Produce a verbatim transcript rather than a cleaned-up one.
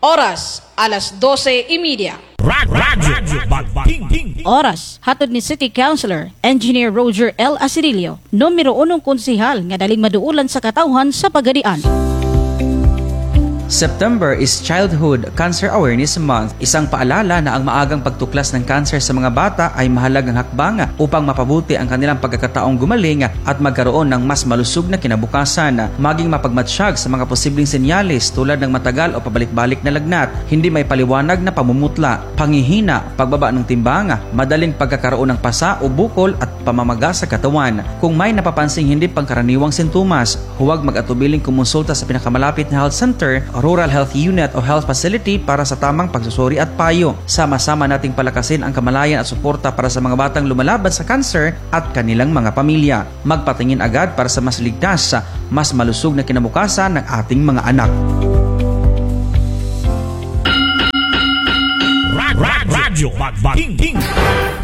Oras, alas dose y media. Radyo Bagking. Oras, hatod ni City Councilor, Engineer Roger L. Asirilio, numero unong konsihal nga daling maduulan sa katawhan sa Pagadian. September is Childhood Cancer Awareness Month, isang paalala na ang maagang pagtuklas ng cancer sa mga bata ay mahalagang hakbang upang mapabuti ang kanilang pagkakataong gumaling at magkaroon ng mas malusog na kinabukasan. Maging mapagmatsyag sa mga posibleng senyales tulad ng matagal o pabalik-balik na lagnat, hindi may paliwanag na pamumutla, panghihina, pagbaba ng timbang, madaling pagkakaroon ng pasa o bukol at pamamaga sa katawan. Kung may napapansing hindi pangkaraniwang sintomas, huwag mag-atubiling kumonsulta sa pinakamalapit na health center, rural health unit o health facility para sa tamang pagsusuri at payo. Sama-sama nating palakasin ang kamalayan at suporta para sa mga batang lumalaban sa cancer at kanilang mga pamilya. Magpatingin agad para sa mas ligtas, mas malusog na kinabukasan ng ating mga anak. Radyo Bagking.